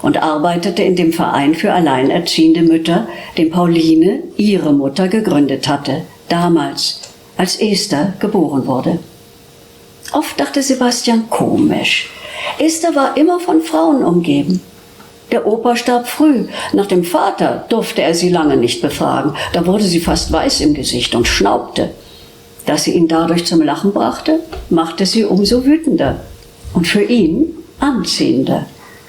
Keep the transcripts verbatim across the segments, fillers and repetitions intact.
und arbeitete in dem Verein für alleinerziehende Mütter, den Pauline, ihre Mutter, gegründet hatte, damals, als Esther geboren wurde. Oft dachte Sebastian, komisch. Esther war immer von Frauen umgeben. Der Opa starb früh. Nach dem Vater durfte er sie lange nicht befragen. Da wurde sie fast weiß im Gesicht und schnaubte. Dass sie ihn dadurch zum Lachen brachte, machte sie umso wütender und für ihn anziehender.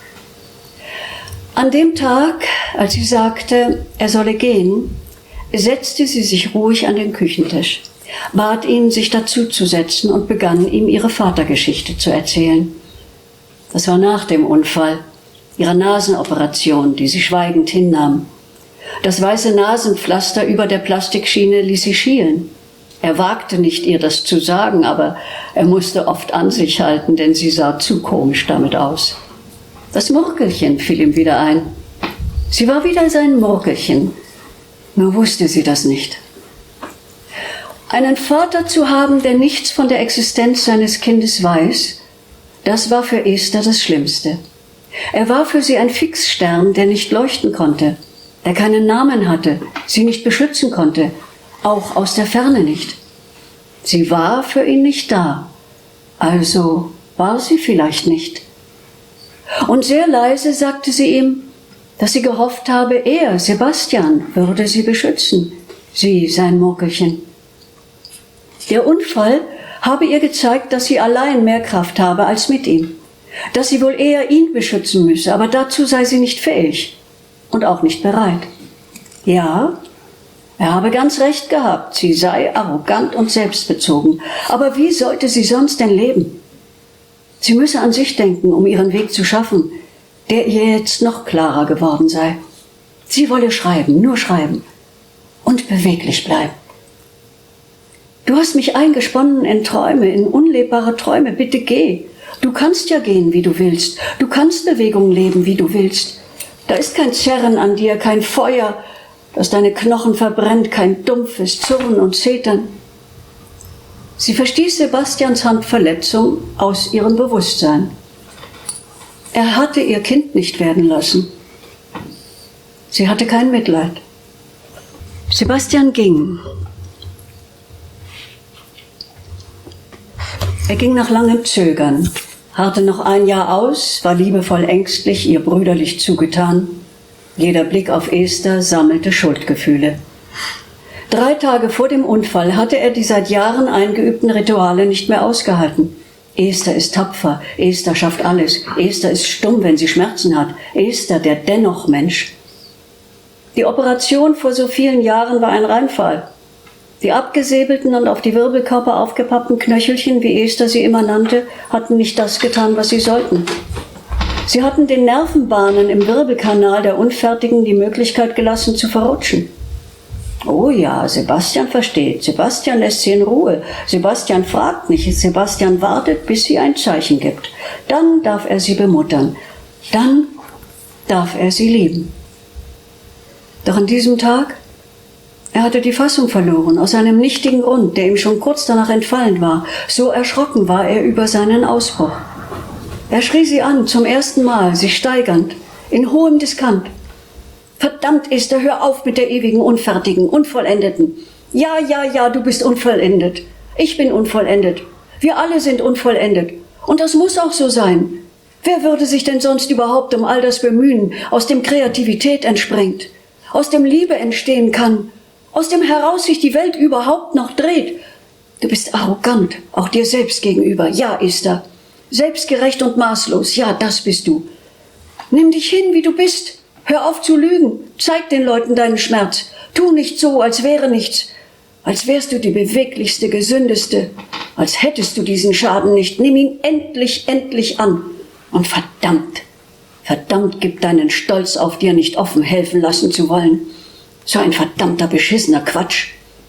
An dem Tag, als sie sagte, er solle gehen, setzte sie sich ruhig an den Küchentisch, bat ihn, sich dazuzusetzen und begann ihm ihre Vatergeschichte zu erzählen. Das war nach dem Unfall, ihrer Nasenoperation, die sie schweigend hinnahm. Das weiße Nasenpflaster über der Plastikschiene ließ sie schielen. Er wagte nicht, ihr das zu sagen, aber er musste oft an sich halten, denn sie sah zu komisch damit aus. Das Murkelchen fiel ihm wieder ein. Sie war wieder sein Murkelchen, nur wusste sie das nicht. Einen Vater zu haben, der nichts von der Existenz seines Kindes weiß, das war für Esther das Schlimmste. Er war für sie ein Fixstern, der nicht leuchten konnte, der keinen Namen hatte, sie nicht beschützen konnte, auch aus der Ferne nicht. Sie war für ihn nicht da, also war sie vielleicht nicht. Und sehr leise sagte sie ihm, dass sie gehofft habe, er, Sebastian, würde sie beschützen, sie, sein Murkelchen. Der Unfall habe ihr gezeigt, dass sie allein mehr Kraft habe als mit ihm, dass sie wohl eher ihn beschützen müsse, aber dazu sei sie nicht fähig und auch nicht bereit. Ja, er habe ganz recht gehabt, sie sei arrogant und selbstbezogen, aber wie sollte sie sonst denn leben? Sie müsse an sich denken, um ihren Weg zu schaffen, der ihr jetzt noch klarer geworden sei. Sie wolle schreiben, nur schreiben und beweglich bleiben. Du hast mich eingesponnen in Träume, in unlebbare Träume, bitte geh. Du kannst ja gehen, wie du willst. Du kannst Bewegung leben, wie du willst. Da ist kein Zerren an dir, kein Feuer, das deine Knochen verbrennt, kein dumpfes Zurren und Zetern. Sie verstieß Sebastians Handverletzung aus ihrem Bewusstsein. Er hatte ihr Kind nicht werden lassen. Sie hatte kein Mitleid. Sebastian ging. Er ging nach langem Zögern, harrte noch ein Jahr aus, war liebevoll ängstlich, ihr brüderlich zugetan. Jeder Blick auf Esther sammelte Schuldgefühle. Drei Tage vor dem Unfall hatte er die seit Jahren eingeübten Rituale nicht mehr ausgehalten. Esther ist tapfer, Esther schafft alles, Esther ist stumm, wenn sie Schmerzen hat, Esther, der Dennoch-Mensch. Die Operation vor so vielen Jahren war ein Reinfall. Die abgesäbelten und auf die Wirbelkörper aufgepappten Knöchelchen, wie Esther sie immer nannte, hatten nicht das getan, was sie sollten. Sie hatten den Nervenbahnen im Wirbelkanal der Unfertigen die Möglichkeit gelassen, zu verrutschen. Oh ja, Sebastian versteht, Sebastian lässt sie in Ruhe, Sebastian fragt nicht, Sebastian wartet, bis sie ein Zeichen gibt. Dann darf er sie bemuttern, dann darf er sie lieben. Doch an diesem Tag, er hatte die Fassung verloren, aus einem nichtigen Grund, der ihm schon kurz danach entfallen war. So erschrocken war er über seinen Ausbruch. Er schrie sie an, zum ersten Mal, sich steigernd, in hohem Diskant. Verdammt, Esther, hör auf mit der ewigen Unfertigen, Unvollendeten. Ja, ja, ja, du bist unvollendet. Ich bin unvollendet. Wir alle sind unvollendet. Und das muss auch so sein. Wer würde sich denn sonst überhaupt um all das bemühen, aus dem Kreativität entspringt, aus dem Liebe entstehen kann, aus dem heraus sich die Welt überhaupt noch dreht? Du bist arrogant, auch dir selbst gegenüber. Ja, Esther. Selbstgerecht und maßlos, ja, das bist du. Nimm dich hin, wie du bist. Hör auf zu lügen. Zeig den Leuten deinen Schmerz. Tu nicht so, als wäre nichts. Als wärst du die beweglichste, gesündeste. Als hättest du diesen Schaden nicht. Nimm ihn endlich, endlich an. Und verdammt, verdammt, gib deinen Stolz auf, dir nicht offen helfen lassen zu wollen. So ein verdammter, beschissener Quatsch.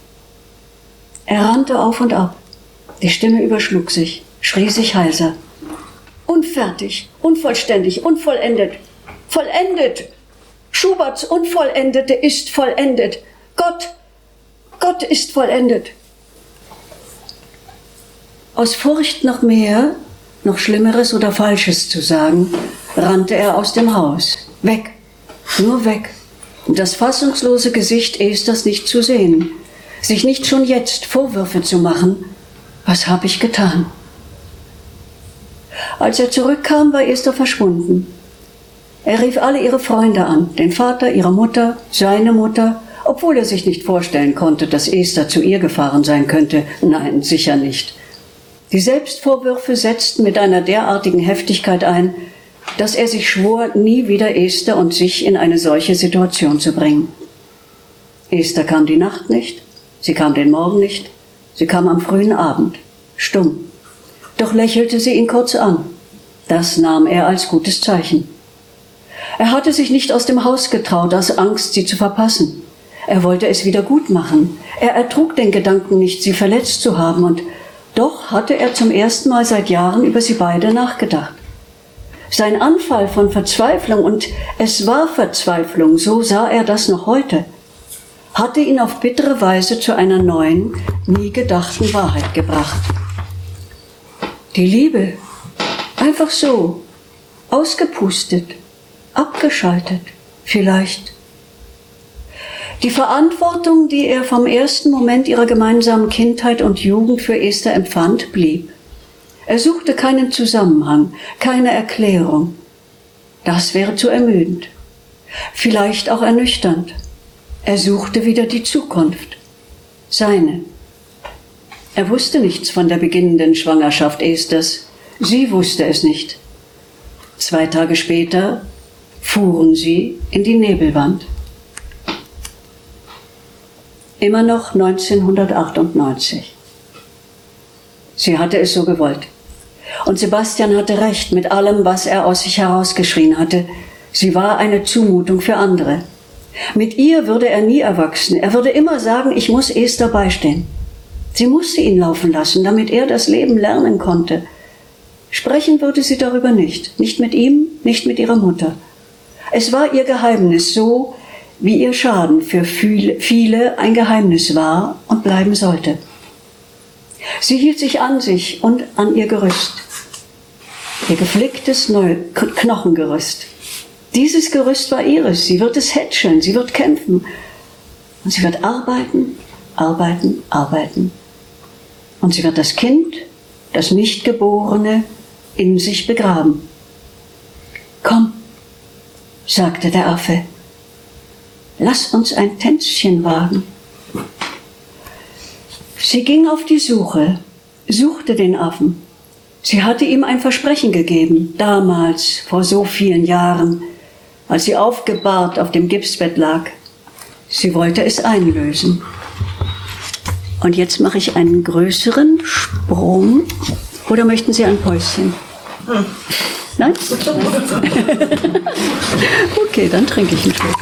Er rannte auf und ab. Die Stimme überschlug sich, schrie sich heiser. Unfertig, unvollständig, unvollendet. Vollendet! Schuberts Unvollendete ist vollendet. Gott, Gott ist vollendet. Aus Furcht noch mehr noch Schlimmeres oder Falsches zu sagen, rannte er aus dem Haus. Weg, nur weg. Und das fassungslose Gesicht Esthers nicht zu sehen, sich nicht schon jetzt Vorwürfe zu machen. Was habe ich getan? Als er zurückkam, war Esther verschwunden. Er rief alle ihre Freunde an, den Vater, ihre Mutter, seine Mutter, obwohl er sich nicht vorstellen konnte, dass Esther zu ihr gefahren sein könnte. Nein, sicher nicht. Die Selbstvorwürfe setzten mit einer derartigen Heftigkeit ein, dass er sich schwor, nie wieder Esther und sich in eine solche Situation zu bringen. Esther kam die Nacht nicht, sie kam den Morgen nicht, sie kam am frühen Abend, stumm. Doch lächelte sie ihn kurz an. Das nahm er als gutes Zeichen. Er hatte sich nicht aus dem Haus getraut, aus Angst, sie zu verpassen. Er wollte es wieder gut machen. Er ertrug den Gedanken nicht, sie verletzt zu haben, und doch hatte er zum ersten Mal seit Jahren über sie beide nachgedacht. Sein Anfall von Verzweiflung, und es war Verzweiflung, so sah er das noch heute, hatte ihn auf bittere Weise zu einer neuen, nie gedachten Wahrheit gebracht. Die Liebe, einfach so, ausgepustet, abgeschaltet, vielleicht. Die Verantwortung, die er vom ersten Moment ihrer gemeinsamen Kindheit und Jugend für Esther empfand, blieb. Er suchte keinen Zusammenhang, keine Erklärung. Das wäre zu ermüdend, vielleicht auch ernüchternd. Er suchte wieder die Zukunft, seine. Er wusste nichts von der beginnenden Schwangerschaft Esthers. Sie wusste es nicht. Zwei Tage später fuhren sie in die Nebelwand. Immer noch neunzehnhundertachtundneunzig. Sie hatte es so gewollt. Und Sebastian hatte recht mit allem, was er aus sich herausgeschrien hatte. Sie war eine Zumutung für andere. Mit ihr würde er nie erwachsen. Er würde immer sagen, ich muss Esther beistehen. Sie musste ihn laufen lassen, damit er das Leben lernen konnte. Sprechen würde sie darüber nicht. Nicht mit ihm, nicht mit ihrer Mutter. Es war ihr Geheimnis, so wie ihr Schaden für viele ein Geheimnis war und bleiben sollte. Sie hielt sich an sich und an ihr Gerüst. Ihr geflicktes Neu- Knochengerüst. Dieses Gerüst war ihres. Sie wird es hätscheln, sie wird kämpfen. Und sie wird arbeiten, arbeiten, arbeiten. Und sie wird das Kind, das Nichtgeborene, in sich begraben. Komm, sagte der Affe, lass uns ein Tänzchen wagen. Sie ging auf die Suche, suchte den Affen. Sie hatte ihm ein Versprechen gegeben, damals, vor so vielen Jahren, als sie aufgebahrt auf dem Gipsbett lag. Sie wollte es einlösen. Und jetzt mache ich einen größeren Sprung. Oder möchten Sie ein Päuschen? Nein? Okay, dann trinke ich einen Schluck.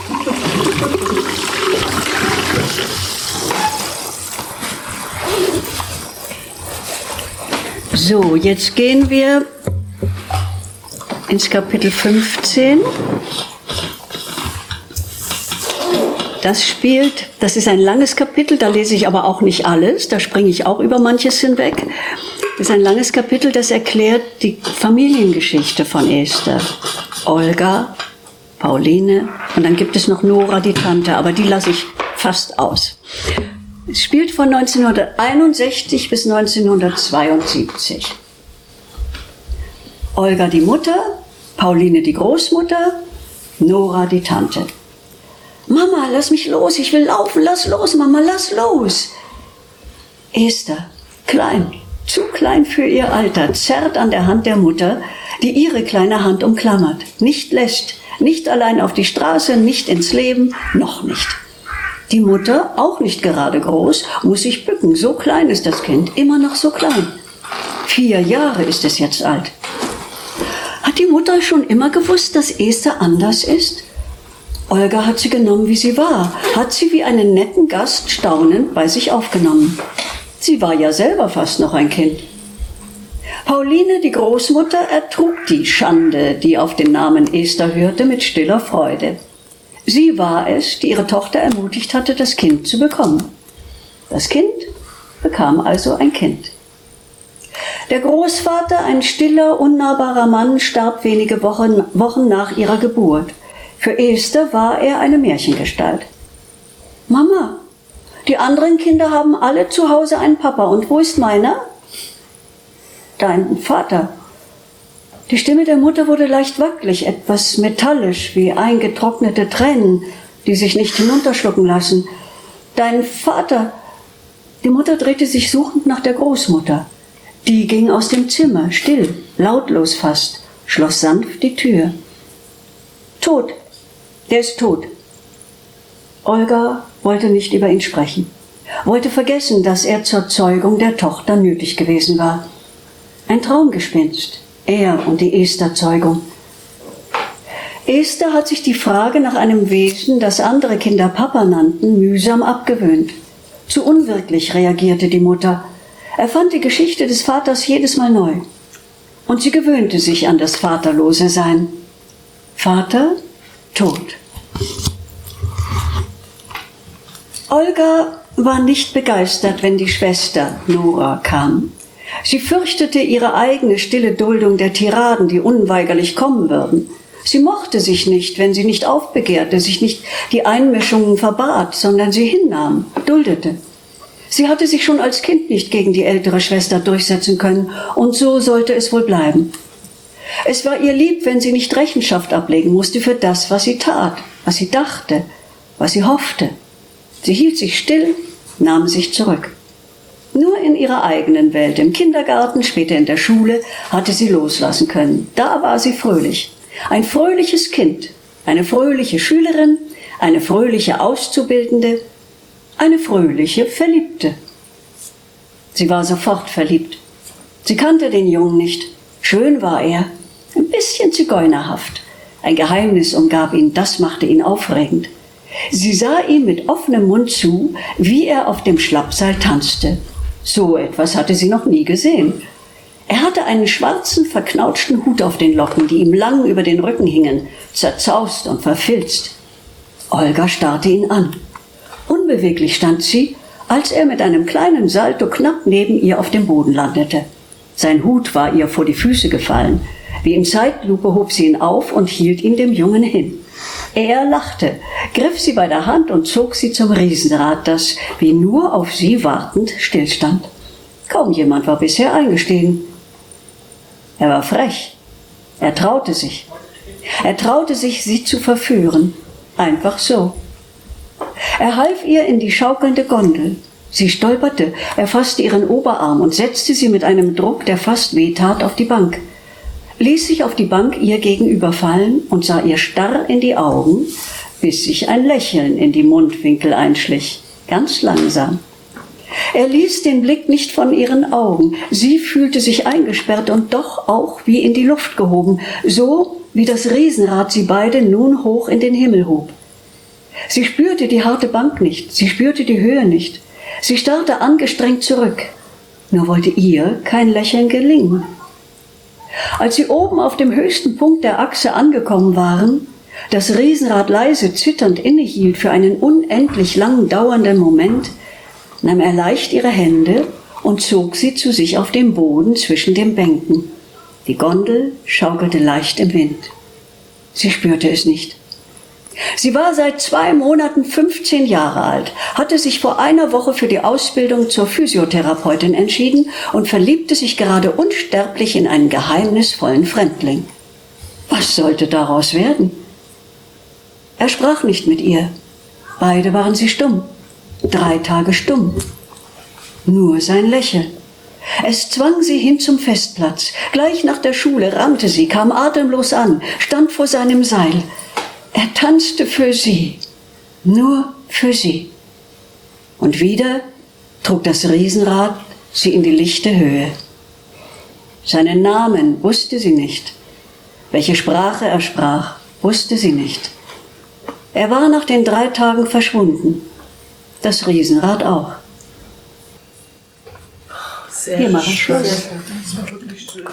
So, jetzt gehen wir ins Kapitel fünfzehn. Das spielt, das ist ein langes Kapitel, da lese ich aber auch nicht alles, da springe ich auch über manches hinweg. Das ist ein langes Kapitel, das erklärt die Familiengeschichte von Esther. Olga, Pauline und dann gibt es noch Nora, die Tante, aber die lasse ich fast aus. Es spielt von neunzehnhunderteinundsechzig bis neunzehnhundertzweiundsiebzig. Olga die Mutter, Pauline die Großmutter, Nora die Tante. Mama, lass mich los, ich will laufen, lass los, Mama, lass los. Esther, klein, zu klein für ihr Alter, zerrt an der Hand der Mutter, die ihre kleine Hand umklammert, nicht lässt, nicht allein auf die Straße, nicht ins Leben, noch nicht. Die Mutter, auch nicht gerade groß, muss sich bücken, so klein ist das Kind, immer noch so klein. Vier Jahre ist es jetzt alt. Hat die Mutter schon immer gewusst, dass Esther anders ist? Olga hat sie genommen, wie sie war, hat sie wie einen netten Gast staunend bei sich aufgenommen. Sie war ja selber fast noch ein Kind. Pauline, die Großmutter, ertrug die Schande, die auf den Namen Esther hörte, mit stiller Freude. Sie war es, die ihre Tochter ermutigt hatte, das Kind zu bekommen. Das Kind bekam also ein Kind. Der Großvater, ein stiller, unnahbarer Mann, starb wenige Wochen, Wochen nach ihrer Geburt. Für Esther war er eine Märchengestalt. Mama, die anderen Kinder haben alle zu Hause einen Papa. Und wo ist meiner? Dein Vater. Die Stimme der Mutter wurde leicht wackelig, etwas metallisch, wie eingetrocknete Tränen, die sich nicht hinunterschlucken lassen. Dein Vater. Die Mutter drehte sich suchend nach der Großmutter. Die ging aus dem Zimmer, still, lautlos fast, schloss sanft die Tür. Tot. Der ist tot. Olga wollte nicht über ihn sprechen, wollte vergessen, dass er zur Zeugung der Tochter nötig gewesen war. Ein Traumgespinst, er und die Esther-Zeugung. Esther hat sich die Frage nach einem Wesen, das andere Kinder Papa nannten, mühsam abgewöhnt. Zu unwirklich reagierte die Mutter. Er fand die Geschichte des Vaters jedes Mal neu. Und sie gewöhnte sich an das vaterlose Sein. Vater, tot. Olga war nicht begeistert, wenn die Schwester Nora kam. Sie fürchtete ihre eigene stille Duldung der Tiraden, die unweigerlich kommen würden. Sie mochte sich nicht, wenn sie nicht aufbegehrte, sich nicht die Einmischungen verbat, sondern sie hinnahm, duldete. Sie hatte sich schon als Kind nicht gegen die ältere Schwester durchsetzen können, und so sollte es wohl bleiben. Es war ihr lieb, wenn sie nicht Rechenschaft ablegen musste für das, was sie tat, was sie dachte, was sie hoffte. Sie hielt sich still, nahm sich zurück. Nur in ihrer eigenen Welt, im Kindergarten, später in der Schule, hatte sie loslassen können. Da war sie fröhlich. Ein fröhliches Kind, eine fröhliche Schülerin, eine fröhliche Auszubildende, eine fröhliche Verliebte. Sie war sofort verliebt. Sie kannte den Jungen nicht. Schön war er, ein bisschen zigeunerhaft. Ein Geheimnis umgab ihn, das machte ihn aufregend. Sie sah ihm mit offenem Mund zu, wie er auf dem Schlappseil tanzte. So etwas hatte sie noch nie gesehen. Er hatte einen schwarzen, verknautschten Hut auf den Locken, die ihm lang über den Rücken hingen, zerzaust und verfilzt. Olga starrte ihn an. Unbeweglich stand sie, als er mit einem kleinen Salto knapp neben ihr auf dem Boden landete. Sein Hut war ihr vor die Füße gefallen. Wie in Zeitlupe hob sie ihn auf und hielt ihn dem Jungen hin. Er lachte, griff sie bei der Hand und zog sie zum Riesenrad, das, wie nur auf sie wartend, stillstand. Kaum jemand war bisher eingestiegen. Er war frech. Er traute sich. Er traute sich, sie zu verführen. Einfach so. Er half ihr in die schaukelnde Gondel. Sie stolperte, er fasste ihren Oberarm und setzte sie mit einem Druck, der fast wehtat, auf die Bank. Ließ sich auf die Bank ihr gegenüber fallen und sah ihr starr in die Augen, bis sich ein Lächeln in die Mundwinkel einschlich, ganz langsam. Er ließ den Blick nicht von ihren Augen. Sie fühlte sich eingesperrt und doch auch wie in die Luft gehoben, so wie das Riesenrad sie beide nun hoch in den Himmel hob. Sie spürte die harte Bank nicht, sie spürte die Höhe nicht. Sie starrte angestrengt zurück. Nur wollte ihr kein Lächeln gelingen. Als sie oben auf dem höchsten Punkt der Achse angekommen waren, das Riesenrad leise zitternd innehielt für einen unendlich lang dauernden Moment, nahm er leicht ihre Hände und zog sie zu sich auf dem Boden zwischen den Bänken. Die Gondel schaukelte leicht im Wind. Sie spürte es nicht. Sie war seit zwei Monaten fünfzehn Jahre alt, hatte sich vor einer Woche für die Ausbildung zur Physiotherapeutin entschieden und verliebte sich gerade unsterblich in einen geheimnisvollen Fremdling. Was sollte daraus werden? Er sprach nicht mit ihr. Beide waren sie stumm. Drei Tage stumm. Nur sein Lächeln. Es zwang sie hin zum Festplatz. Gleich nach der Schule rannte sie, kam atemlos an, stand vor seinem Seil. Er tanzte für sie, nur für sie. Und wieder trug das Riesenrad sie in die lichte Höhe. Seinen Namen wusste sie nicht. Welche Sprache er sprach, wusste sie nicht. Er war nach den drei Tagen verschwunden. Das Riesenrad auch. Sehr Hier machen wir schön. Schluss. Das war wirklich schön.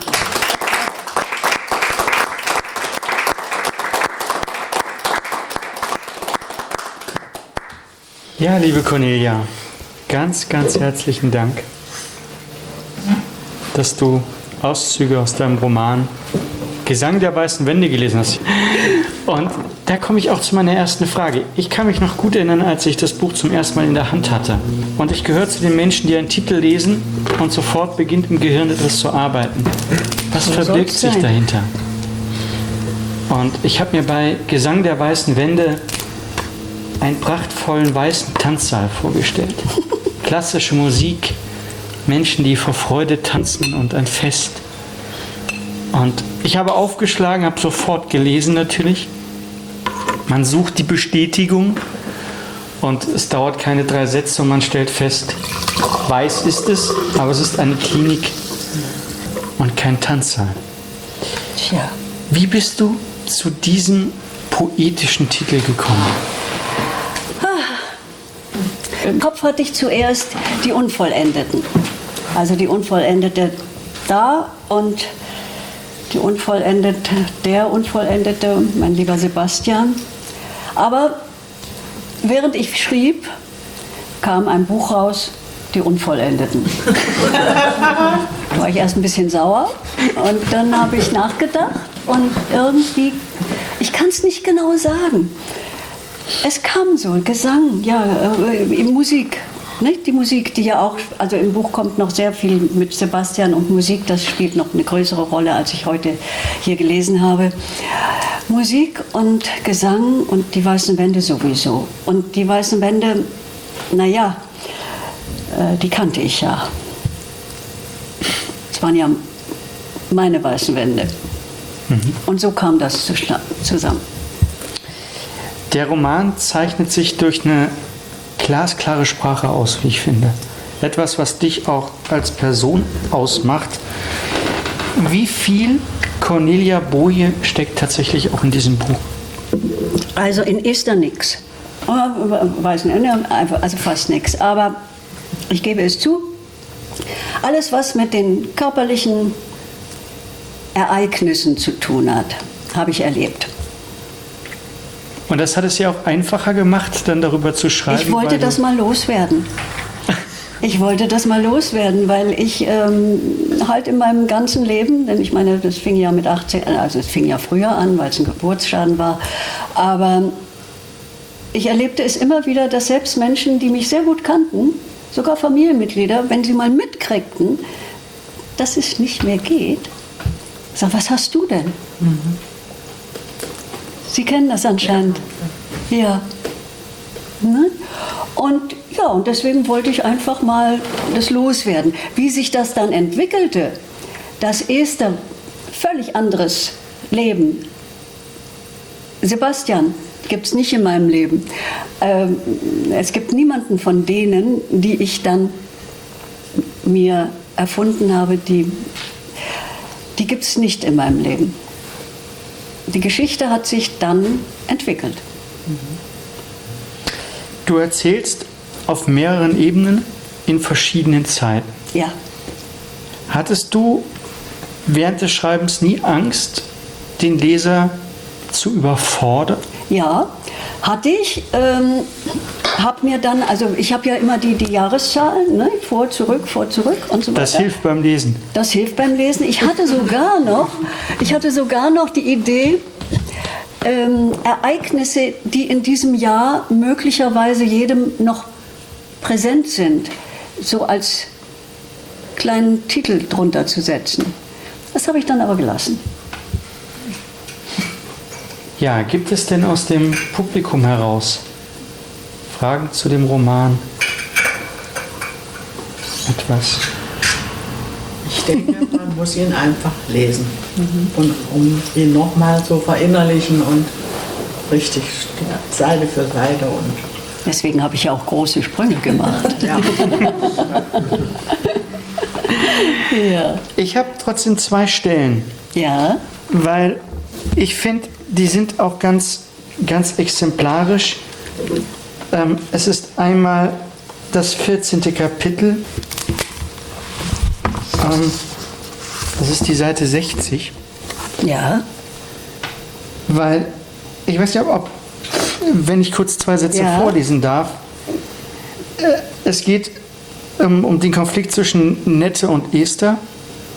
Ja, liebe Cornelia, ganz, ganz herzlichen Dank. dass du Auszüge aus deinem Roman Gesang der weißen Wände gelesen hast. Und da komme ich auch zu meiner ersten Frage. Ich kann mich noch gut erinnern, als ich das Buch zum ersten Mal in der Hand hatte. Und ich gehöre zu den Menschen, die einen Titel lesen und sofort beginnt im Gehirn etwas zu arbeiten. Was So verbirgt soll's sich sein. dahinter? Und ich habe mir bei Gesang der weißen Wände einen prachtvollen weißen Tanzsaal vorgestellt. Klassische Musik, Menschen, die vor Freude tanzen und ein Fest. Und ich habe aufgeschlagen, habe sofort gelesen natürlich. Man sucht die Bestätigung und es dauert keine drei Sätze und man stellt fest, weiß ist es, aber es ist eine Klinik und kein Tanzsaal. Tja. Wie bist du zu diesem poetischen Titel gekommen? Im Kopf hatte ich zuerst die Unvollendeten. Also die Unvollendete da und die Unvollendete, der Unvollendete, mein lieber Sebastian. Aber während ich schrieb, kam ein Buch raus, die Unvollendeten. Da war ich erst ein bisschen sauer und dann habe ich nachgedacht und irgendwie, ich kann es nicht genau sagen. Es kam so, Gesang, ja, äh, Musik. Nicht? Die Musik, die ja auch, also im Buch kommt noch sehr viel mit Sebastian und Musik, das spielt noch eine größere Rolle, als ich heute hier gelesen habe. Musik und Gesang und die weißen Wände sowieso. Und die weißen Wände, naja, äh, die kannte ich ja. Es waren ja meine weißen Wände. Mhm. Und so kam das zusammen. Der Roman zeichnet sich durch eine glasklare Sprache aus, wie ich finde. Etwas, was dich auch als Person ausmacht. Wie viel Cornelia Boje steckt tatsächlich auch in diesem Buch? Also in Esther nix. Weiß nicht, also fast nichts. Aber ich gebe es zu, alles, was mit den körperlichen Ereignissen zu tun hat, habe ich erlebt. Und das hat es ja auch einfacher gemacht, dann darüber zu schreiben. Ich wollte das mal loswerden. Ich wollte das mal loswerden, weil ich ähm, halt in meinem ganzen Leben, denn ich meine, das fing ja mit achtzehn, also es fing ja früher an, weil es ein Geburtsschaden war, aber ich erlebte es immer wieder, dass selbst Menschen, die mich sehr gut kannten, sogar Familienmitglieder, wenn sie mal mitkriegten, dass es nicht mehr geht, sagen, was hast du denn? Mhm. Sie kennen das anscheinend. Ja. Ne? Und ja, und deswegen wollte ich einfach mal das loswerden. Wie sich das dann entwickelte, das Esther völlig anderes Leben. Sebastian gibt es nicht in meinem Leben. Ähm, es gibt niemanden von denen, die ich dann mir erfunden habe, die, die gibt es nicht in meinem Leben. Die Geschichte hat sich dann entwickelt. Du erzählst auf mehreren Ebenen in verschiedenen Zeiten. Ja. Hattest du während des Schreibens nie Angst, den Leser zu überfordern? Ja, hatte ich. Ähm, hab mir dann, also ich habe ja immer die, die Jahreszahlen, ne? vor, zurück, vor, zurück und so weiter. Das hilft beim Lesen. Das hilft beim Lesen. Ich hatte sogar noch, ich hatte sogar noch die Idee, ähm, Ereignisse, die in diesem Jahr möglicherweise jedem noch präsent sind, so als kleinen Titel drunter zu setzen. Das habe ich dann aber gelassen. Ja, gibt es denn aus dem Publikum heraus Fragen zu dem Roman? Etwas? Ich denke, man muss ihn einfach lesen, mhm. und um ihn nochmal zu verinnerlichen und richtig Seite für Seite. Und deswegen habe ich ja auch große Sprünge gemacht. Ja. Ja. Ich habe trotzdem zwei Stellen. Ja. Weil ich finde, die sind auch ganz, ganz exemplarisch. Ähm, es ist einmal das vierzehnte Kapitel. Ähm, das ist die Seite sechzig. Ja. Weil, ich weiß nicht, ob, wenn ich kurz zwei Sätze ja. vorlesen darf. Äh, es geht ähm, um den Konflikt zwischen Nette und Esther.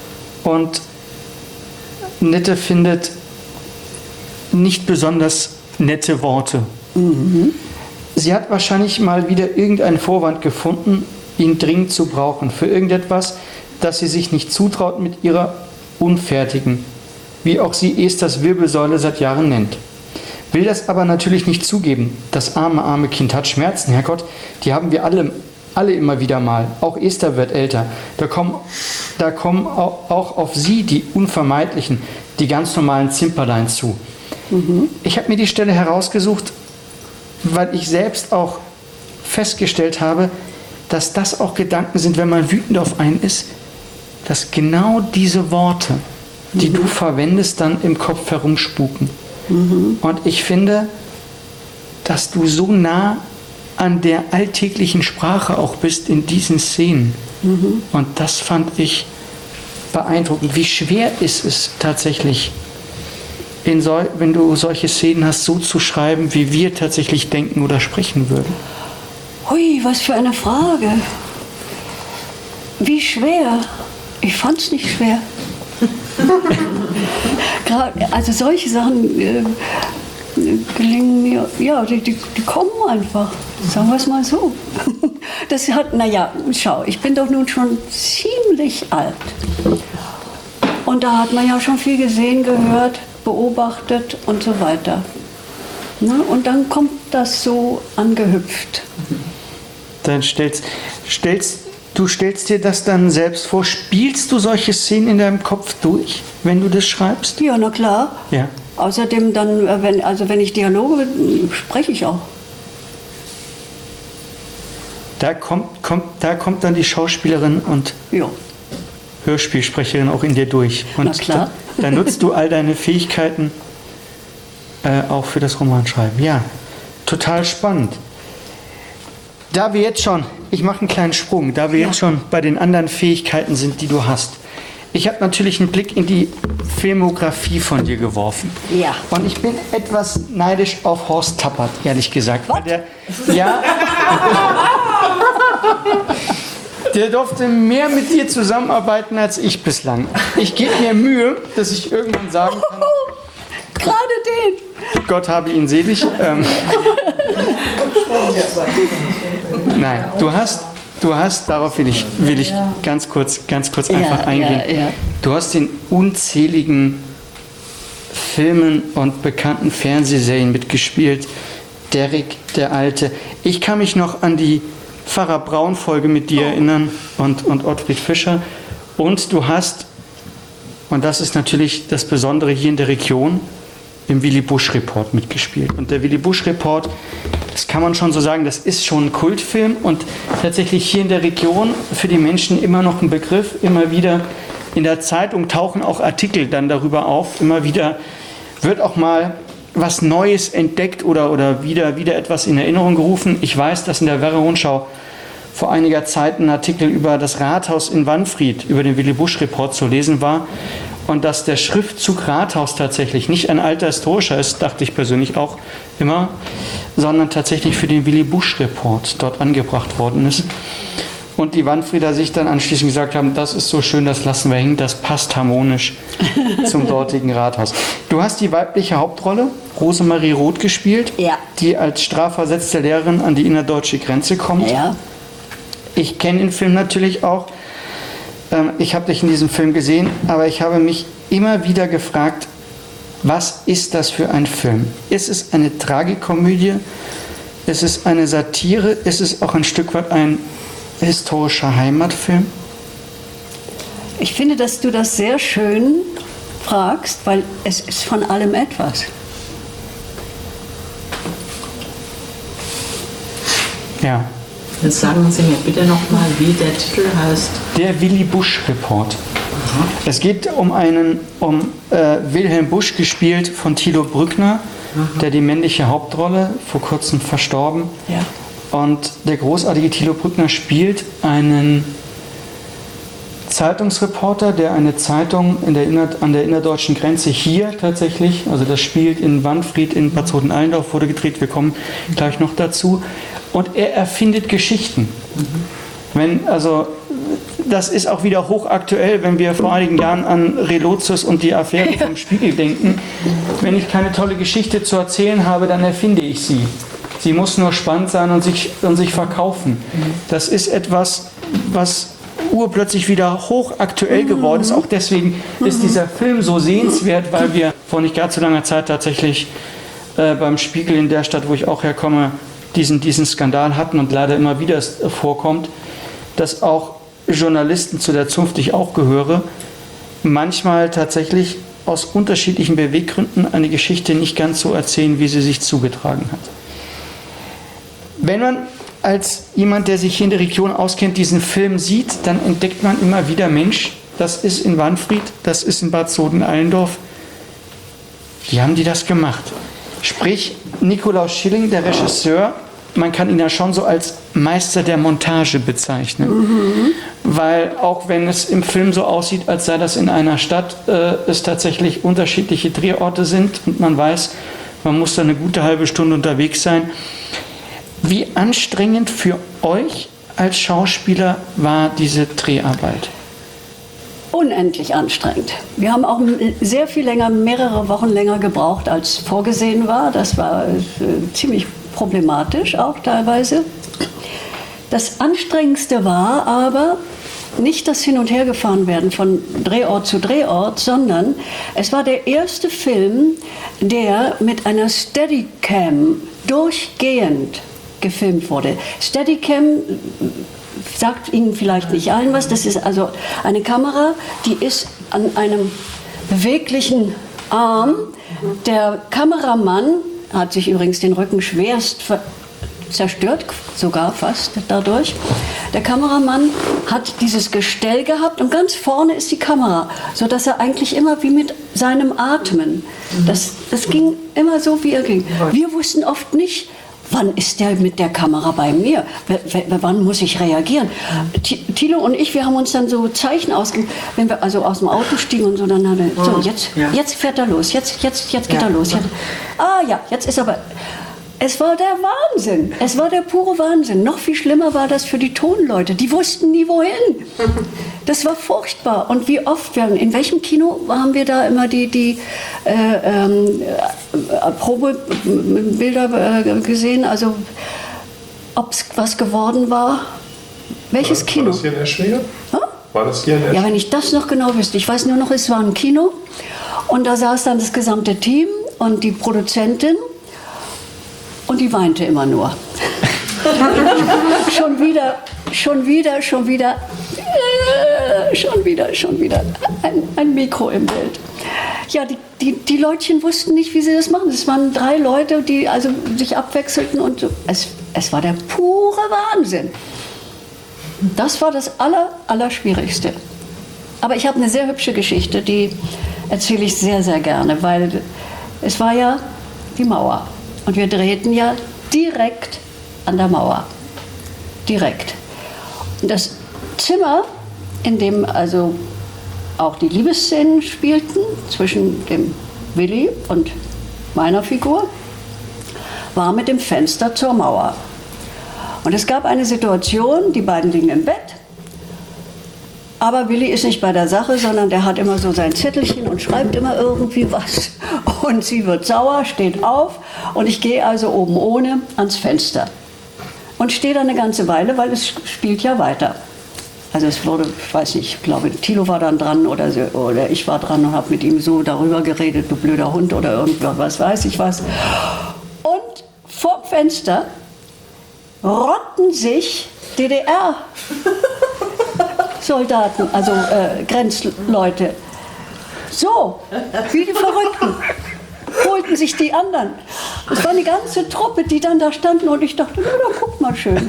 Und Nette findet nicht besonders nette Worte. Mhm. Sie hat wahrscheinlich mal wieder irgendeinen Vorwand gefunden, ihn dringend zu brauchen, für irgendetwas, das sie sich nicht zutraut mit ihrer unfertigen, wie auch sie Esthers Wirbelsäule seit Jahren nennt. Will das aber natürlich nicht zugeben. Das arme, arme Kind hat Schmerzen, Herrgott, die haben wir alle, alle immer wieder mal. Auch Esther wird älter. Da kommen, da kommen auch auf sie die unvermeidlichen, die ganz normalen Zimperlein zu. Mhm. Ich habe mir die Stelle herausgesucht, weil ich selbst auch festgestellt habe, dass das auch Gedanken sind, wenn man wütend auf einen ist, dass genau diese Worte, die mhm. du verwendest, dann im Kopf herumspuken. Mhm. Und ich finde, dass du so nah an der alltäglichen Sprache auch bist in diesen Szenen. Mhm. Und das fand ich beeindruckend. Wie schwer ist es tatsächlich, in so, wenn du solche Szenen hast, so zu schreiben, wie wir tatsächlich denken oder sprechen würden? Hui, was für eine Frage. Wie schwer? Ich fand es nicht schwer. Gerade, also solche Sachen äh, gelingen mir, ja, die, die, die kommen einfach, sagen wir es mal so. Das hat, naja, schau, ich bin doch nun schon ziemlich alt. Und da hat man ja schon viel gesehen, gehört, beobachtet und so weiter. Na, und dann kommt das so angehüpft. Dann stellst, stellst du stellst dir das dann selbst vor. Spielst du solche Szenen in deinem Kopf durch, wenn du das schreibst? Ja, na klar. Ja. Außerdem dann, wenn, also wenn ich Dialoge spreche ich auch. Da kommt, kommt, da kommt dann die Schauspielerin und ja. Hörspielsprecherin auch in dir durch. Und na klar. Da, da nutzt du all deine Fähigkeiten äh, auch für das Romanschreiben. Ja, total spannend. Da wir jetzt schon, ich mache einen kleinen Sprung, da wir ja. jetzt schon bei den anderen Fähigkeiten sind, die du hast. Ich habe natürlich einen Blick in die Filmografie von dir geworfen. Ja. Und ich bin etwas neidisch auf Horst Tappert, ehrlich gesagt. Weil der, ja, der durfte mehr mit dir zusammenarbeiten als ich bislang. Ich gebe mir Mühe, dass ich irgendwann sagen kann, gerade den. Gott habe ihn selig. Ähm, Nein, du hast, du hast, darauf will ich, will ich ja. ganz kurz, ganz kurz einfach ja, eingehen. Ja, ja. Du hast in unzähligen Filmen und bekannten Fernsehserien mitgespielt. Derrick, der Alte. Ich kann mich noch an die Pfarrer Braun-Folge mit dir oh. erinnern und, und Ottfried Fischer. Und du hast, und das ist natürlich das Besondere hier in der Region, im Willy Busch Report mitgespielt. Und der Willy Busch Report, das kann man schon so sagen, das ist schon ein Kultfilm und tatsächlich hier in der Region für die Menschen immer noch ein Begriff. Immer wieder in der Zeitung tauchen auch Artikel dann darüber auf. Immer wieder wird auch mal was Neues entdeckt oder, oder wieder, wieder etwas in Erinnerung gerufen. Ich weiß, dass in der Werra Rundschau vor einiger Zeit ein Artikel über das Rathaus in Wanfried, über den Willy Busch Report zu lesen war. Und dass der Schriftzug Rathaus tatsächlich nicht ein alter historischer ist, dachte ich persönlich auch immer, sondern tatsächlich für den Willy Busch Report dort angebracht worden ist. Und die Wanfrieder sich dann anschließend gesagt haben, das ist so schön, das lassen wir hängen, das passt harmonisch zum dortigen Rathaus. Du hast die weibliche Hauptrolle, Rosemarie Roth, gespielt, ja. die als strafversetzte Lehrerin an die innerdeutsche Grenze kommt. Ja. Ich kenne den Film natürlich auch. Ich habe dich in diesem Film gesehen, aber ich habe mich immer wieder gefragt, was ist das für ein Film? Ist es eine Tragikomödie? Ist es eine Satire? Ist es auch ein Stück weit ein historischer Heimatfilm? Ich finde, dass du das sehr schön fragst, weil es ist von allem etwas. Ja. Jetzt sagen Sie mir bitte nochmal, wie der Titel heißt. Der Willy Busch Report. Aha. Es geht um einen, um äh, Wilhelm Busch, gespielt von Thilo Brückner, aha. der die männliche Hauptrolle, vor kurzem verstorben. Ja. Und der großartige Thilo Brückner spielt einen Zeitungsreporter, der eine Zeitung in der Inner, an der innerdeutschen Grenze hier tatsächlich, also das spielt in Wanfried, in Bad Soden-Allendorf, wurde gedreht, wir kommen gleich noch dazu. Und er erfindet Geschichten. Mhm. Wenn, also, das ist auch wieder hochaktuell, wenn wir vor einigen Jahren an Relotius und die Affäre vom Spiegel denken. Wenn ich keine tolle Geschichte zu erzählen habe, dann erfinde ich sie. Sie muss nur spannend sein und sich, und sich verkaufen. Das ist etwas, was urplötzlich wieder hochaktuell geworden ist. Auch deswegen ist dieser Film so sehenswert, weil wir vor nicht gar zu langer Zeit tatsächlich äh, beim Spiegel in der Stadt, wo ich auch herkomme, diesen, diesen Skandal hatten und leider immer wieder es vorkommt, dass auch Journalisten, zu der Zunft ich auch gehöre, manchmal tatsächlich aus unterschiedlichen Beweggründen eine Geschichte nicht ganz so erzählen, wie sie sich zugetragen hat. Wenn man als jemand, der sich hier in der Region auskennt, diesen Film sieht, dann entdeckt man immer wieder, Mensch, das ist in Wanfried, das ist in Bad Soden-Allendorf. Wie haben die das gemacht? Sprich, Nikolaus Schilling, der Regisseur, man kann ihn ja schon so als Meister der Montage bezeichnen. Mhm. Weil auch wenn es im Film so aussieht, als sei das in einer Stadt, äh, es tatsächlich unterschiedliche Drehorte sind und man weiß, man muss da eine gute halbe Stunde unterwegs sein. Wie anstrengend für euch als Schauspieler war diese Dreharbeit? Unendlich anstrengend. Wir haben auch sehr viel länger, mehrere Wochen länger gebraucht, als vorgesehen war. Das war äh, ziemlich problematisch auch teilweise. Das Anstrengendste war aber nicht das Hin- und Hergefahren werden von Drehort zu Drehort, sondern es war der erste Film, der mit einer Steadicam durchgehend gefilmt wurde. Steadicam sagt Ihnen vielleicht nicht allen was. Das ist also eine Kamera, die ist an einem beweglichen Arm. Der Kameramann hat sich übrigens den Rücken schwerst ver- zerstört, sogar fast dadurch. Der Kameramann hat dieses Gestell gehabt und ganz vorne ist die Kamera, sodass er eigentlich immer wie mit seinem Atmen, das, das ging immer so, wie er ging. Wir wussten oft nicht, wann ist der mit der Kamera bei mir? W- w- wann muss ich reagieren? T- Thilo und ich, wir haben uns dann so Zeichen ausgegeben, wenn wir also aus dem Auto stiegen und so, dann haben wir, so, jetzt, Ja. jetzt fährt er los, jetzt, jetzt, jetzt geht Ja. er los. Jetzt, ah ja, jetzt ist aber... Es war der Wahnsinn. Es war der pure Wahnsinn. Noch viel schlimmer war das für die Tonleute. Die wussten nie, wohin. Das war furchtbar. Und wie oft, wir, in welchem Kino haben wir da immer die, die äh, ähm, äh, Probebilder äh, gesehen? Also, ob es was geworden war? Welches war, Kino? War das hier in Eschwege? Hm? War das hier in Eschwege? Ja, wenn ich das noch genau wüsste. Ich weiß nur noch, es war ein Kino. Und da saß dann das gesamte Team und die Produzentin. Und die weinte immer nur. schon wieder, schon wieder, schon wieder, äh, schon wieder, schon wieder ein, ein Mikro im Bild. Ja, die, die, die Leutchen wussten nicht, wie sie das machen. Es waren drei Leute, die also sich abwechselten und so. Es, es war der pure Wahnsinn. Das war das aller, Allerschwierigste. Aber ich habe eine sehr hübsche Geschichte, die erzähle ich sehr, sehr gerne, weil es war ja die Mauer. Und wir drehten ja direkt an der Mauer. Direkt. Und das Zimmer, in dem also auch die Liebesszenen spielten, zwischen dem Willi und meiner Figur, war mit dem Fenster zur Mauer. Und es gab eine Situation, die beiden liegen im Bett, aber Willi ist nicht bei der Sache, sondern der hat immer so sein Zettelchen und schreibt immer irgendwie was. Und sie wird sauer, steht auf und ich gehe also oben ohne ans Fenster. Und stehe da eine ganze Weile, weil es spielt ja weiter. Also es wurde, ich weiß nicht, ich glaube, Thilo war dann dran oder, so, oder ich war dran und habe mit ihm so darüber geredet, du blöder Hund oder irgendwas, was weiß ich was. Und vorm Fenster rotten sich D D R-Soldaten, also äh, Grenzleute. So, wie die Verrückten. Holten sich die anderen. Es war eine ganze Truppe, die dann da standen und ich dachte, na, na guck mal schön.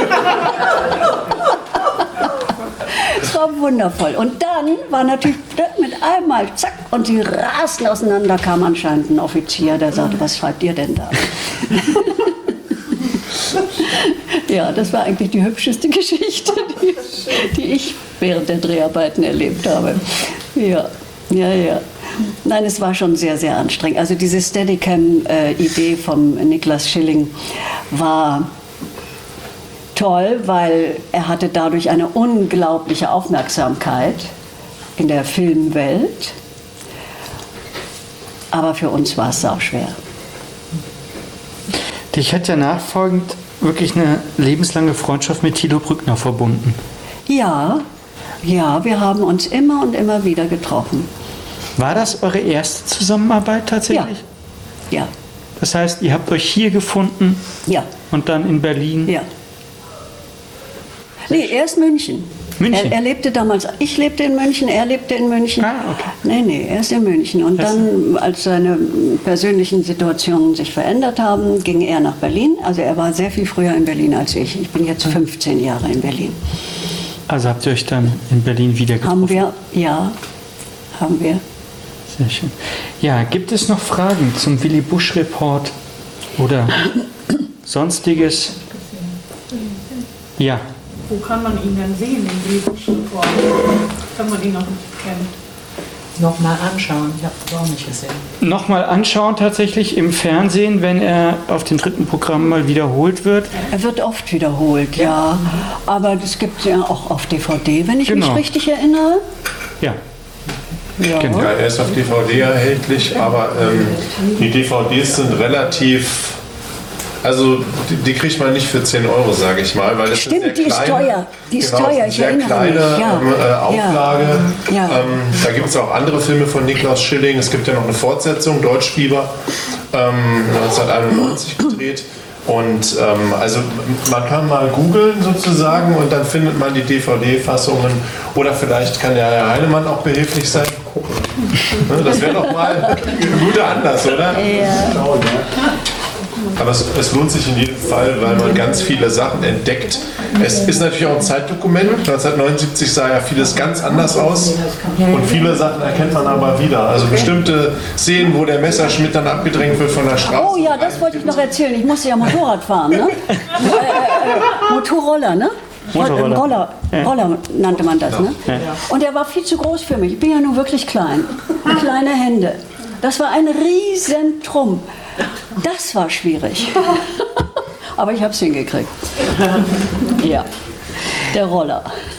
Es war wundervoll. Und dann war natürlich mit einmal, zack, und sie rasten auseinander, kam anscheinend ein Offizier, der sagte, was schreibt ihr denn da? Ja, das war eigentlich die hübscheste Geschichte, die, die ich während der Dreharbeiten erlebt habe. Ja, ja, ja. Nein, es war schon sehr, sehr anstrengend. Also diese Steadicam-Idee vom Niklas Schilling war toll, weil er hatte dadurch eine unglaubliche Aufmerksamkeit in der Filmwelt. Aber für uns war es auch schwer. Dich hat ja nachfolgend wirklich eine lebenslange Freundschaft mit Thilo Brückner verbunden. Ja, ja, wir haben uns immer und immer wieder getroffen. War das eure erste Zusammenarbeit tatsächlich? Ja. Ja. Das heißt, ihr habt euch hier gefunden Ja. und dann in Berlin? Ja. Nee, erst München. München? Er, er lebte damals, ich lebte in München, er lebte in München. Ah, okay. Nee, nee, erst in München. Und Das- dann, als seine persönlichen Situationen sich verändert haben, ging er nach Berlin. Also er war sehr viel früher in Berlin als ich. Ich bin jetzt fünfzehn Jahre in Berlin. Also habt ihr euch dann in Berlin wieder getroffen? Haben wir, ja, haben wir. Sehr schön. Ja, gibt es noch Fragen zum Willy Busch Report oder sonstiges? Ja, Wo kann man ihn denn sehen, in diesem Form, wenn man ihn noch nicht kennt? Nochmal anschauen, ich habe es auch nicht gesehen. nochmal anschauen tatsächlich im Fernsehen, wenn er auf dem dritten Programm mal wiederholt wird. Er wird oft wiederholt, ja. Aber das gibt es ja auch auf D V D, wenn ich Genau. mich richtig erinnere. Ja, Ja. Genau. Ja, er ist auf D V D erhältlich, aber ähm, die D V Ds sind relativ, also die, die kriegt man nicht für zehn Euro, sage ich mal, weil das Stimmt, eine die sehr ist kleine, teuer. Die ist genau, teuer, eine ich sehr erinnere kleine mich, ja. ähm, äh, Auflage. Ja. Ähm, da gibt es auch andere Filme von Niklaus Schilling. Es gibt ja noch eine Fortsetzung, Deutschfieber, ähm, neunzehnhunderteinundneunzig gedreht. Und ähm, also man kann mal googeln sozusagen und dann findet man die D V D-Fassungen. Oder vielleicht kann der Herr Heinemann auch behilflich sein. Ne, das wäre doch mal ein guter Anlass, oder? Aber es, es lohnt sich in jedem Fall, weil man ganz viele Sachen entdeckt. Es ist natürlich auch ein Zeitdokument. neunzehnhundertneunundsiebzig sah ja vieles ganz anders aus. Und viele Sachen erkennt man aber wieder. Also bestimmte Szenen, wo der Messerschmidt dann abgedrängt wird von der Straße. Oh ja, das wollte ich noch erzählen. Ich musste ja Motorrad fahren, ne? äh, äh, Motorroller, ne? Motorroller. Roller, Roller nannte man das, ne? Und der war viel zu groß für mich. Ich bin ja nun wirklich klein. Kleine Hände. Das war ein riesen Trumm. Das war schwierig. Aber ich habe es hingekriegt. Ja, der Roller.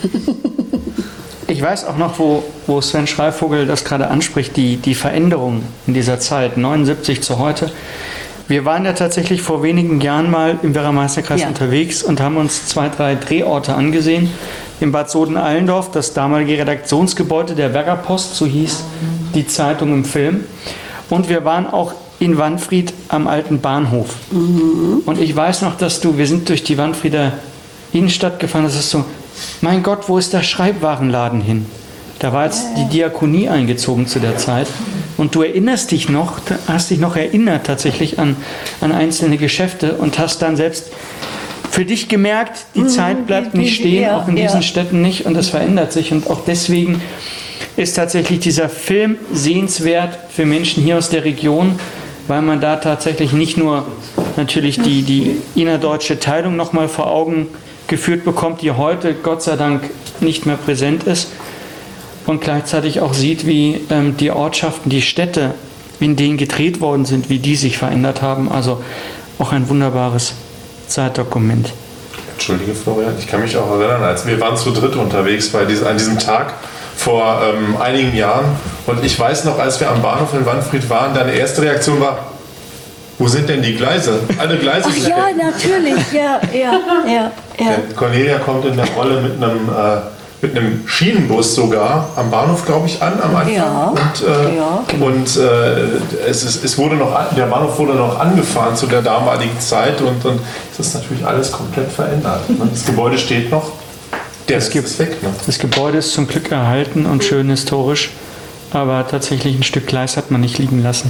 Ich weiß auch noch, wo, wo Sven Schreivogel das gerade anspricht, die, die Veränderung in dieser Zeit, neunundsiebzig zu heute. Wir waren ja tatsächlich vor wenigen Jahren mal im Werra-Meister-Kreis Ja. unterwegs und haben uns zwei, drei Drehorte angesehen. In Bad Soden-Allendorf, das damalige Redaktionsgebäude der Werra-Post, so hieß die Zeitung im Film. Und wir waren auch in Wanfried am alten Bahnhof. Mhm. Und ich weiß noch, dass du, wir sind durch die Wanfrieder Innenstadt gefahren, das ist so, mein Gott, wo ist der Schreibwarenladen hin? Da war jetzt die Diakonie eingezogen zu der Zeit. Und du erinnerst dich noch, hast dich noch erinnert tatsächlich an, an einzelne Geschäfte und hast dann selbst für dich gemerkt, die Zeit bleibt die- nicht die- stehen, ja, auch in ja. diesen Städten nicht, und das verändert sich. Und auch deswegen ist tatsächlich dieser Film sehenswert für Menschen hier aus der Region, weil man da tatsächlich nicht nur natürlich die, die innerdeutsche Teilung nochmal vor Augen geführt bekommt, die heute Gott sei Dank nicht mehr präsent ist, und gleichzeitig auch sieht, wie ähm, die Ortschaften, die Städte, in denen gedreht worden sind, wie die sich verändert haben. Also auch ein wunderbares Zeitdokument. Entschuldige Florian, ich kann mich auch erinnern, als wir waren zu dritt unterwegs bei diesem, an diesem Tag vor ähm, einigen Jahren. Und ich weiß noch, als wir am Bahnhof in Wanfried waren, deine erste Reaktion war, wo sind denn die Gleise? Alle Gleise Ach sind ja, weg. natürlich, ja, ja, ja, ja. Der Cornelia kommt in der Rolle mit einem, äh, mit einem Schienenbus sogar am Bahnhof, glaube ich, an am Anfang. Ja, Und, äh, ja. und äh, es, ist, es wurde noch, an- der Bahnhof wurde noch angefahren zu der damaligen Zeit und, und es ist natürlich alles komplett verändert. Das Gebäude steht noch, der Rest ist weg. Ne? Das Gebäude ist zum Glück erhalten und schön historisch, aber tatsächlich ein Stück Gleis hat man nicht liegen lassen.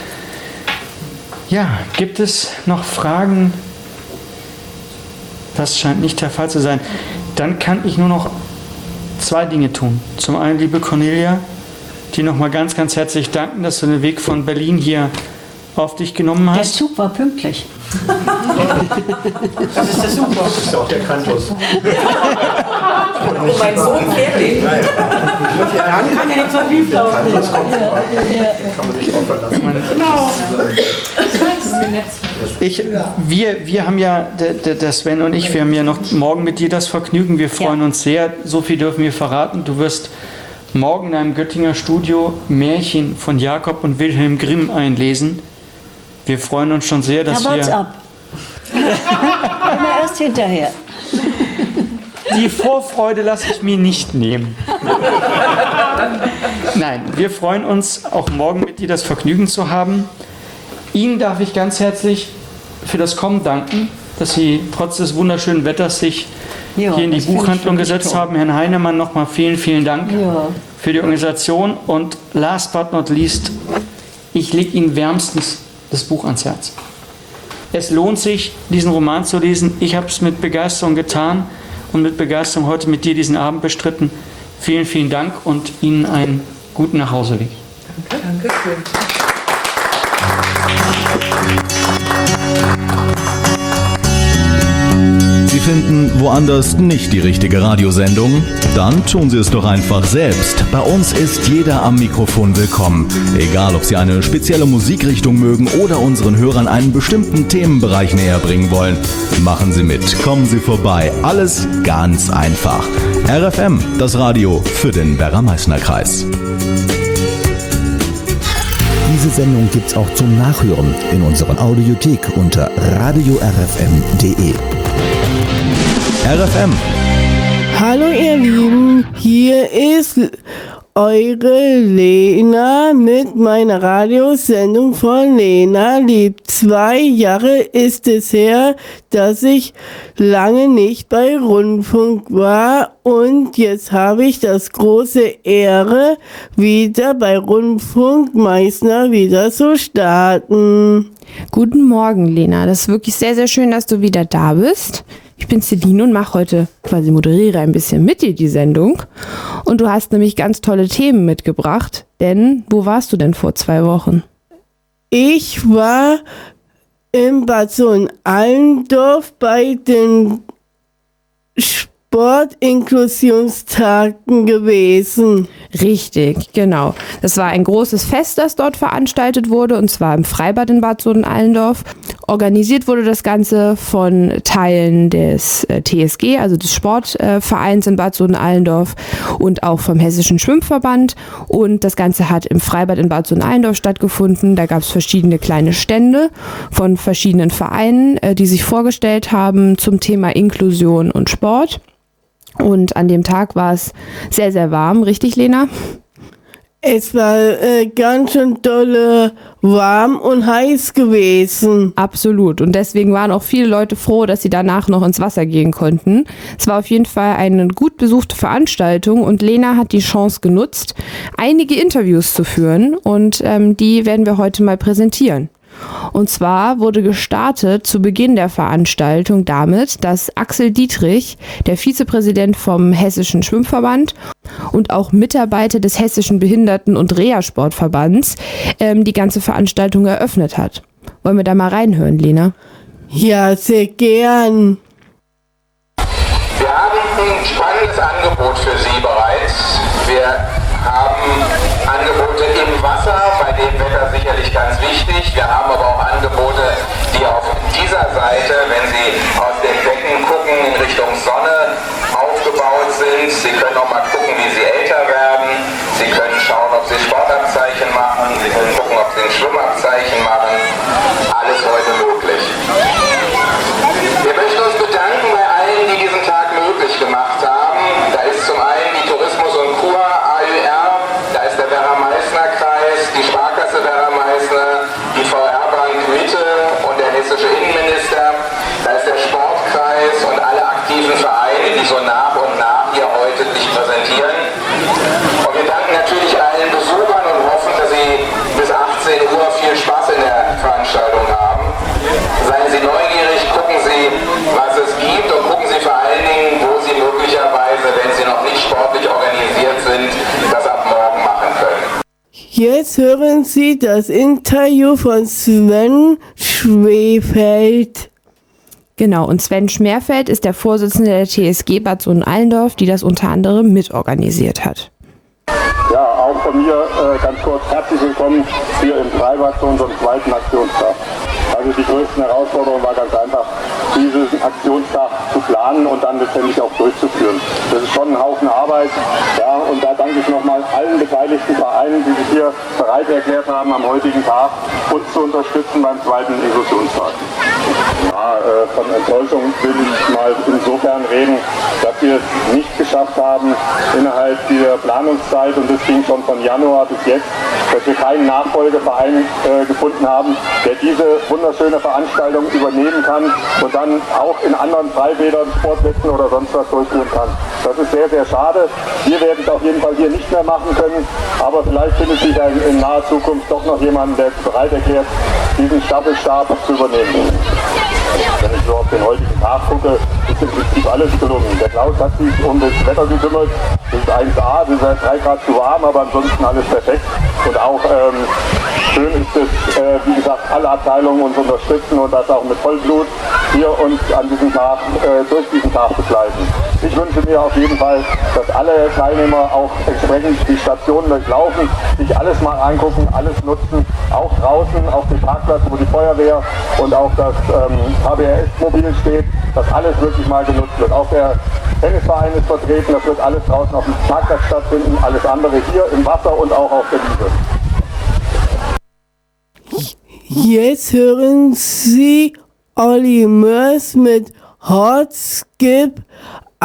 Ja, gibt es noch Fragen? Das scheint nicht der Fall zu sein. Dann kann ich nur noch zwei Dinge tun. Zum einen, liebe Cornelia, die nochmal ganz, ganz herzlich danken, dass du den Weg von Berlin hier auf dich genommen Der hast. Zug war pünktlich. Das ist der Super. Das ist auch der Kantus. Und mein Sohn fährt den. Dann kann ja nichts so schief laufen. Das kommt vorbei. Kann man sich auch verlassen. Genau. Das ist mir Netz. Ich, wir, wir haben ja, der, der der Sven und ich, wir haben ja noch morgen mit dir das Vergnügen. Wir freuen Ja. uns sehr. So viel dürfen wir verraten. Du wirst morgen in einem Göttinger Studio Märchen von Jakob und Wilhelm Grimm einlesen. Wir freuen uns schon sehr, dass Da wart's wir ab. Immer erst hinterher. die Vorfreude lasse ich mir nicht nehmen. Nein, wir freuen uns auch morgen mit dir das Vergnügen zu haben. Ihnen darf ich ganz herzlich für das Kommen danken, dass Sie trotz des wunderschönen Wetters sich Ja, hier in die das finde ich Buchhandlung wirklich gesetzt toll. haben. Herrn Heinemann nochmal vielen, vielen Dank Ja. für die Organisation. Und last but not least, ich lege Ihnen wärmstens das Buch ans Herz. Es lohnt sich, diesen Roman zu lesen. Ich habe es mit Begeisterung getan und mit Begeisterung heute mit dir diesen Abend bestritten. Vielen, vielen Dank und Ihnen einen guten Nachhauseweg. Danke schön. Sie finden woanders nicht die richtige Radiosendung? Dann tun Sie es doch einfach selbst. Bei uns ist jeder am Mikrofon willkommen. Egal, ob Sie eine spezielle Musikrichtung mögen oder unseren Hörern einen bestimmten Themenbereich näher bringen wollen. Machen Sie mit, kommen Sie vorbei. Alles ganz einfach. R F M, das Radio für den Werra-Meißner-Kreis. Diese Sendung gibt's auch zum Nachhören in unserer Audiothek unter radio r f m punkt d e. R F M. Hallo ihr Lieben, hier ist eure Lena mit meiner Radiosendung von Lena liebt. Zwei Jahre ist es her, dass ich lange nicht bei Rundfunk war und jetzt habe ich das große Ehre, wieder bei Rundfunk Meißner wieder zu starten. Guten Morgen, Lena. Das ist wirklich sehr, sehr schön, dass du wieder da bist. Ich bin Celine und mache heute, quasi moderiere ein bisschen mit dir die Sendung. Und du hast nämlich ganz tolle Themen mitgebracht. Denn wo warst du denn vor zwei Wochen? Ich war in Bad Sohn-Allendorf bei den Sportinklusionstagen gewesen. Richtig, genau. Das war ein großes Fest, das dort veranstaltet wurde, und zwar im Freibad in Bad Sohn-Allendorf. Organisiert wurde das Ganze von Teilen des äh, T S G, also des Sportvereins äh, in Bad Sohn-Allendorf, und auch vom Hessischen Schwimmverband. Und das Ganze hat im Freibad in Bad Sohn-Allendorf stattgefunden. Da gab es verschiedene kleine Stände von verschiedenen Vereinen, äh, die sich vorgestellt haben zum Thema Inklusion und Sport. Und an dem Tag war es sehr, sehr warm. Richtig, Lena? Es war äh, ganz schön dolle warm und heiß gewesen. Absolut. Und deswegen waren auch viele Leute froh, dass sie danach noch ins Wasser gehen konnten. Es war auf jeden Fall eine gut besuchte Veranstaltung und Lena hat die Chance genutzt, einige Interviews zu führen, und ähm, die werden wir heute mal präsentieren. Und zwar wurde gestartet zu Beginn der Veranstaltung damit, dass Axel Dietrich, der Vizepräsident vom Hessischen Schwimmverband und auch Mitarbeiter des Hessischen Behinderten- und Reha-Sportverbands, ähm, die ganze Veranstaltung eröffnet hat. Wollen wir da mal reinhören, Lena? Ja, sehr gern. Wir haben ein spannendes Angebot für Sie bereits. Wir haben Angebote im Wasser, bei dem Wetter sicherlich ganz wichtig. Wir haben aber auch Angebote, die auf dieser Seite, wenn Sie aus dem Becken gucken, in Richtung Sonne aufgebaut sind. Sie können auch mal gucken, wie Sie älter werden. Sie können schauen, ob Sie Sportabzeichen machen. Sie können gucken, ob Sie ein Schwimmabzeichen machen. Alles heute möglich. Wir möchten uns bedanken bei allen, die diesen Tag möglich gemacht haben. Da ist zum einen die Tourismus und Kur A Ü R, da ist der Werra-Meißner-Kreis, die Sparkasse Werra-Meißner, die V R-Bank Mitte und der Jetzt hören Sie das Interview von Sven Schwefeld. Genau, und Sven Schmerfeld ist der Vorsitzende der T S G Bad Sohn-Allendorf, die das unter anderem mitorganisiert hat. Ja, auch von mir äh, ganz kurz herzlich willkommen hier im Freibad zu unserem zweiten Aktionstag. Also die größten Herausforderung war ganz einfach, diesen Aktionstag zu planen und dann letztendlich auch durchzuführen. Das ist schon ein Haufen Arbeit. Ja, und da danke ich nochmal allen beteiligten Vereinen, die sich hier bereit erklärt haben, am heutigen Tag uns zu unterstützen beim zweiten Inklusionstag. Ja, äh, von Enttäuschung will ich mal insofern reden, dass wir es nicht geschafft haben, innerhalb dieser Planungszeit, und das ging schon von Januar bis jetzt, dass wir keinen Nachfolgeverein äh, gefunden haben, der diese wunderschöne Veranstaltung übernehmen kann und dann auch in anderen Freibädern, Sportplätzen oder sonst was durchführen kann. Das ist sehr, sehr schade. Wir werden es auf jeden Fall hier nicht mehr machen können, aber vielleicht findet sich in, in naher Zukunft doch noch jemand, der bereit erklärt, diesen Staffelstab zu übernehmen. Wenn ich so auf den heutigen Tag gucke, ist im Prinzip alles gelungen. Der Klaus hat sich um das Wetter gekümmert. Das ist eins A, das ist halt drei Grad zu warm, aber ansonsten alles perfekt. Und auch ähm, schön ist es, äh, wie gesagt, alle Abteilungen uns unterstützen und das auch mit Vollblut hier uns an diesem Tag, äh, durch diesen Tag begleiten. Ich wünsche mir auf jeden Fall, dass alle Teilnehmer auch entsprechend die Stationen durchlaufen, sich alles mal angucken, alles nutzen, auch draußen auf dem Parkplatz, wo die Feuerwehr und auch das ähm, H B R S-Mobil steht, dass alles wirklich mal genutzt wird. Auch der Tennisverein ist vertreten, das wird alles draußen auf dem Parkplatz stattfinden, alles andere hier im Wasser und auch auf der Wiese. Jetzt hören Sie Olli Mörs mit Hot Skip